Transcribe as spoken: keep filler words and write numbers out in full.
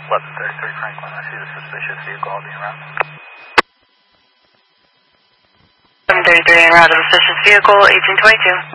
eleven thirty-three Franklin, I see the suspicious vehicle. I'll be around. eleven thirty-three en route to the suspicious vehicle, eighteen twenty-two.